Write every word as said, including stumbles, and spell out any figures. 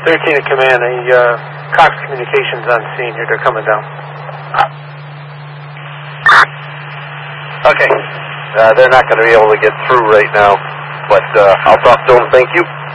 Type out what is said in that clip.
thirteen to command, a uh, Cox Communications on scene here. They're coming down. Okay. Uh, they're not going to be able to get through right now, but uh, I'll talk to them. Thank you.